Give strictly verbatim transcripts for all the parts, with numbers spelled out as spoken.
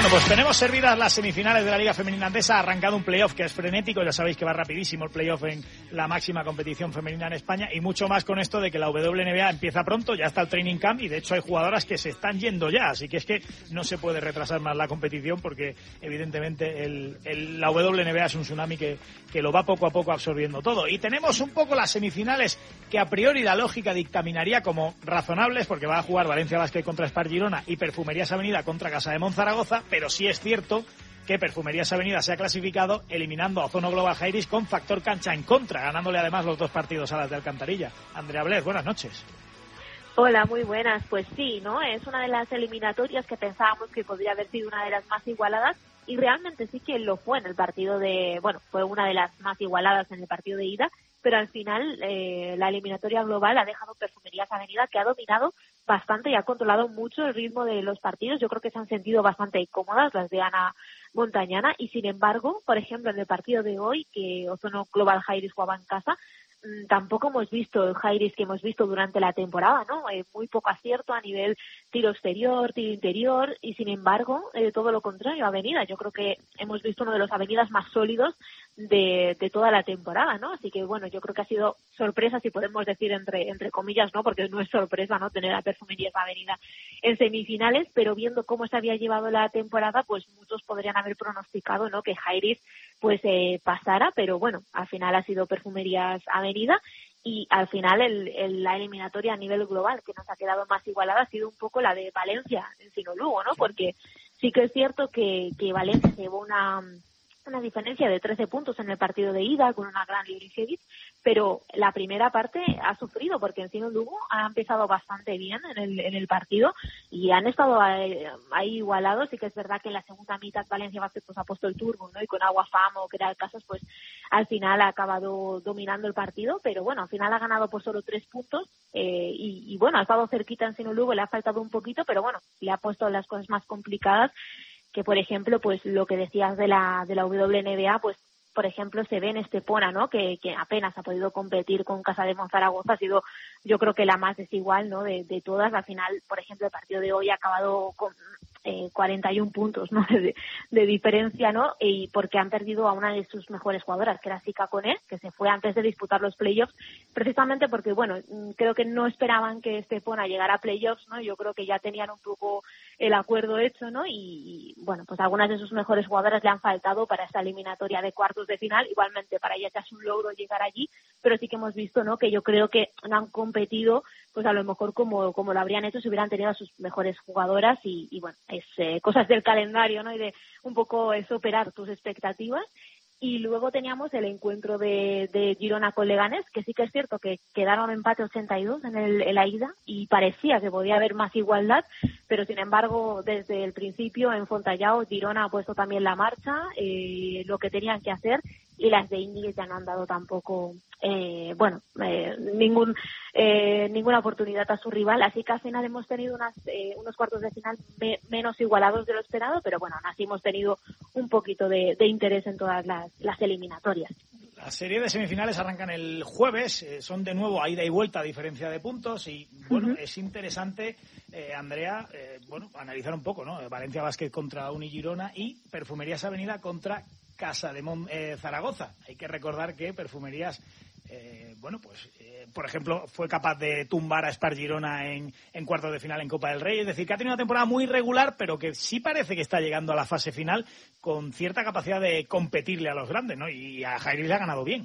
Bueno, pues tenemos servidas las semifinales de la Liga Femenina Andesa. Ha arrancado un playoff que es frenético, ya sabéis que va rapidísimo el playoff en la máxima competición femenina en España, y mucho más con esto de que la W N B A empieza pronto, ya está el training camp y de hecho hay jugadoras que se están yendo ya, así que es que no se puede retrasar más la competición porque evidentemente el, el, la W N B A es un tsunami que, que lo va poco a poco absorbiendo todo. Y tenemos un poco las semifinales que a priori la lógica dictaminaría como razonables, porque va a jugar Valencia Basket contra Spar Girona y Perfumerías Avenida contra Casa de Monzaragoza, pero sí es cierto que Perfumerías Avenida se ha clasificado eliminando a Ozono Global Jairis con factor cancha en contra, ganándole además los dos partidos a las de Alcantarilla. Andrea Blez, buenas noches. Hola, muy buenas. Pues sí, ¿no? Es una de las eliminatorias que pensábamos que podría haber sido una de las más igualadas y realmente sí que lo fue en el partido de... Bueno, fue una de las más igualadas en el partido de ida, pero al final eh, la eliminatoria global ha dejado Perfumerías Avenida, que ha dominado bastante y ha controlado mucho el ritmo de los partidos. Yo creo que se han sentido bastante cómodas las de Ana Montañana y, sin embargo, por ejemplo, en el partido de hoy, que Ozono Global Jairis jugaba en casa, mmm, tampoco hemos visto el Jairis que hemos visto durante la temporada, ¿no? Eh, muy poco acierto a nivel tiro exterior, tiro interior y, sin embargo, eh, todo lo contrario, Avenida. Yo creo que hemos visto uno de los Avenidas más sólidos de, de toda la temporada, ¿no? Así que, bueno, yo creo que ha sido sorpresa, si podemos decir entre entre comillas, ¿no? Porque no es sorpresa, ¿no?, tener a Perfumerías Avenida en semifinales, pero viendo cómo se había llevado la temporada, pues muchos podrían haber pronosticado, ¿no?, que Jairis pues eh, pasara, pero bueno, al final ha sido Perfumerías Avenida. Y al final el, el, la eliminatoria a nivel global que nos ha quedado más igualada ha sido un poco la de Valencia en Sinolugo, ¿no? Porque sí que es cierto que, que Valencia llevó una, una diferencia de trece puntos en el partido de ida con una gran Lilicevic, pero la primera parte ha sufrido porque en Sinolugo ha empezado bastante bien en el, en el partido y han estado ahí, ahí igualados. Sí que es verdad que en la segunda mitad Valencia Basket pues ha puesto el turbo, ¿no? Y con Agua Famo, que era el caso, pues al final ha acabado dominando el partido, pero bueno, al final ha ganado por solo tres puntos eh, y, y bueno, ha estado cerquita en Sinolugo, le ha faltado un poquito, pero bueno, le ha puesto las cosas más complicadas, que por ejemplo, pues lo que decías de la de la W N B A, pues por ejemplo se ve en Estepona, ¿no?, que, que apenas ha podido competir con Casa de Monzaragoza, ha sido yo creo que la más desigual, ¿no?, de, de todas. Al final, por ejemplo, el partido de hoy ha acabado con eh, cuarenta y un puntos, ¿no?, de, de diferencia, ¿no?, y porque han perdido a una de sus mejores jugadoras, que era Sika Koné, que se fue antes de disputar los playoffs, precisamente porque, bueno, creo que no esperaban que Estepona llegara a playoffs, ¿no? Yo creo que ya tenían un poco el acuerdo hecho, ¿no? Y, y bueno, pues algunas de sus mejores jugadoras le han faltado para esta eliminatoria de cuartos de final. Igualmente para ellas ya es un logro llegar allí, pero sí que hemos visto, ¿no?, que yo creo que no han competido pues a lo mejor como, como lo habrían hecho si hubieran tenido a sus mejores jugadoras y, y bueno, es eh, cosas del calendario, ¿no?, y de un poco es superar tus expectativas. Y luego teníamos el encuentro de, de Girona con Leganés, que sí que es cierto que quedaron empate ochenta y dos en, el, en la ida y parecía que podía haber más igualdad, pero sin embargo desde el principio en Fontallao Girona ha puesto también la marcha, eh, lo que tenían que hacer, y las de Íñiguez ya no han dado tampoco eh, bueno eh, ningún eh, ninguna oportunidad a su rival, así que al final hemos tenido unas, eh, unos cuartos de final me, menos igualados de lo esperado, pero bueno, aún así hemos tenido un poquito de, de interés en todas las, las eliminatorias. La serie de semifinales arrancan el jueves, eh, son de nuevo a ida y vuelta a diferencia de puntos y bueno, uh-huh. es interesante, eh, Andrea, eh, bueno, analizar un poco, ¿no? Valencia Basket contra Unigirona y Perfumerías Avenida contra Casa de Mon, eh, Zaragoza. Hay que recordar que Perfumerías, eh, bueno, pues, eh, por ejemplo, fue capaz de tumbar a Spar Girona en, en cuartos de final en Copa del Rey. Es decir, que ha tenido una temporada muy regular, pero que sí parece que está llegando a la fase final con cierta capacidad de competirle a los grandes, ¿no? Y a Jairis le ha ganado bien.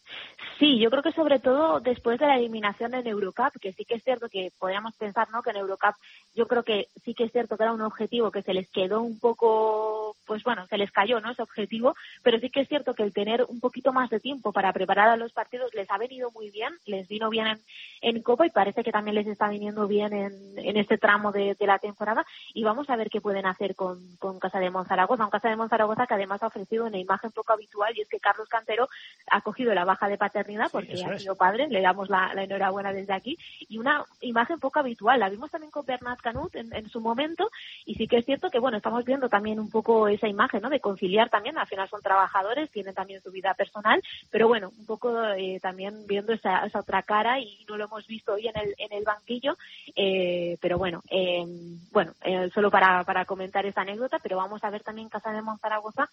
Sí, yo creo que sobre todo después de la eliminación en Eurocup, que sí que es cierto que podríamos pensar, ¿no?, que en Eurocup yo creo que sí que es cierto que era un objetivo que se les quedó un poco, pues bueno, se les cayó, ¿no?, ese objetivo, pero sí que es cierto que el tener un poquito más de tiempo para preparar a los partidos les ha venido muy bien, les vino bien en, en Copa y parece que también les está viniendo bien en, en este tramo de, de la temporada, y vamos a ver qué pueden hacer con, con Casa de Monzaragoza, un Casa de Monzaragoza que además ha ofrecido una imagen poco habitual, y es que Carlos Cantero ha cogido la baja de paternidad porque sí, ha sido es. padre, le damos la, la enhorabuena desde aquí, y una imagen poco habitual. La vimos también con Bernat Canut en, en su momento, y sí que es cierto que, bueno, estamos viendo también un poco esa imagen, ¿no? De conciliar también, al final son trabajadores, tienen también su vida personal, pero bueno, un poco eh, también viendo esa, esa otra cara, y no lo hemos visto hoy en el en el banquillo, eh, pero bueno, eh, bueno, eh, solo para, para comentar esa anécdota, pero vamos a ver también Casa de Monzaragoza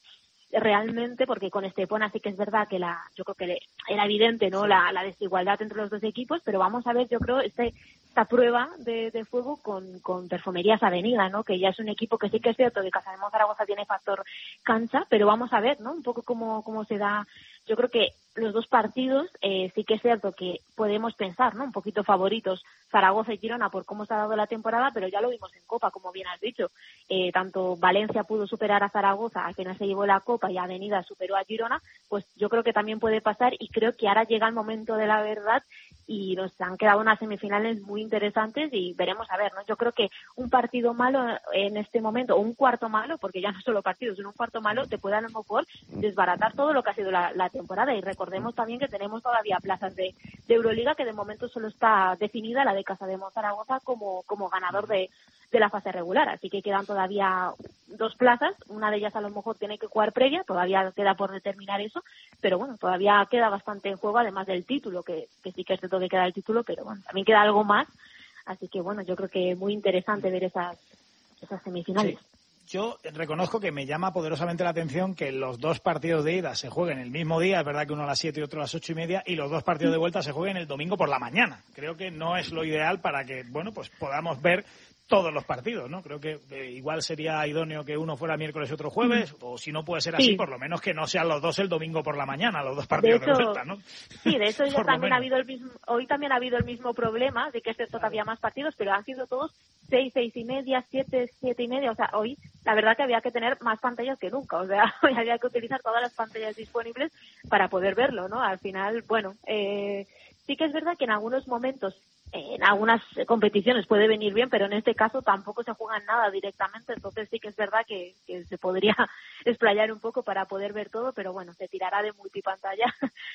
realmente, porque con Estepona sí que es verdad que la, yo creo que era evidente, ¿no? La, la desigualdad entre los dos equipos, pero vamos a ver, yo creo, este, esta prueba de, de fuego con, con Perfumerías Avenida, ¿no? Que ya es un equipo que sí que es cierto que Casa de Monzaragoza tiene factor cancha, pero vamos a ver, ¿no? Un poco cómo, cómo se da. Yo creo que los dos partidos eh, sí que es cierto que podemos pensar, ¿no? Un poquito favoritos Zaragoza y Girona por cómo se ha dado la temporada, pero ya lo vimos en Copa, como bien has dicho. Eh, tanto Valencia pudo superar a Zaragoza, al final se llevó la Copa, y Avenida superó a Girona, pues yo creo que también puede pasar, y creo que ahora llega el momento de la verdad y nos han quedado unas semifinales muy interesantes y veremos a ver, ¿no? Yo creo que un partido malo en este momento, o un cuarto malo, porque ya no solo partidos, sino un cuarto malo, te puede a lo mejor desbaratar todo lo que ha sido la, la temporada. Y recordemos también que tenemos todavía plazas de, de Euroliga, que de momento solo está definida la de Casa de Monzaragoza como, como ganador de, de la fase regular, así que quedan todavía dos plazas, una de ellas a lo mejor tiene que jugar previa, todavía queda por determinar eso, pero bueno, todavía queda bastante en juego, además del título, que, que sí que es cierto que queda el título, pero bueno, también queda algo más, así que bueno, yo creo que muy interesante ver esas, esas semifinales. Sí. Yo reconozco que me llama poderosamente la atención que los dos partidos de ida se jueguen el mismo día, es verdad que uno a las siete y otro a las ocho y media, y los dos partidos de vuelta se jueguen el domingo por la mañana. Creo que no es lo ideal para que, bueno, pues podamos ver todos los partidos, ¿no? Creo que eh, igual sería idóneo que uno fuera miércoles y otro jueves, mm. o si no puede ser así, sí. por lo menos que no sean los dos el domingo por la mañana, los dos partidos de, hecho, de vuelta, ¿no? Sí, de hecho ya también ha habido el mismo, hoy también ha habido el mismo problema, de que es cierto que había más partidos, pero han sido todos seis, seis y media, siete, siete y media, o sea, hoy la verdad que había que tener más pantallas que nunca, o sea, hoy había que utilizar todas las pantallas disponibles para poder verlo, ¿no? Al final, bueno, eh, sí que es verdad que en algunos momentos, en algunas competiciones puede venir bien, pero en este caso tampoco se juega nada directamente, entonces sí que es verdad que, que se podría explayar un poco para poder ver todo, pero bueno, se tirará de multipantalla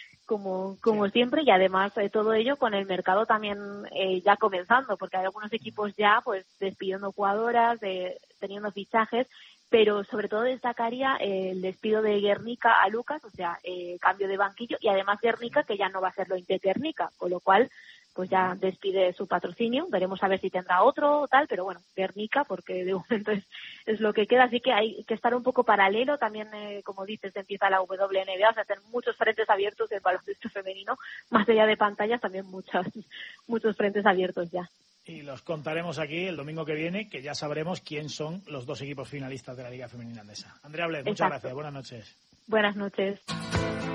como como sí. siempre, y además de todo ello con el mercado también eh, ya comenzando, porque hay algunos equipos ya pues despidiendo jugadoras, de, teniendo fichajes, pero sobre todo destacaría el despido de Guernica a Lucas, o sea, eh, cambio de banquillo, y además Guernica que ya no va a ser lo Inte Guernica, con lo cual pues ya despide su patrocinio, veremos a ver si tendrá otro o tal, pero bueno, Guernica, porque de momento es, es lo que queda, así que hay que estar un poco paralelo, también eh, como dices, empieza la W N B A, o sea, tener muchos frentes abiertos del baloncesto femenino, más allá de pantallas, también muchos, muchos frentes abiertos ya. Y los contaremos aquí el domingo que viene, que ya sabremos quién son los dos equipos finalistas de la Liga Femenina Andesa. Andrea Bled, muchas gracias, buenas noches. Buenas noches.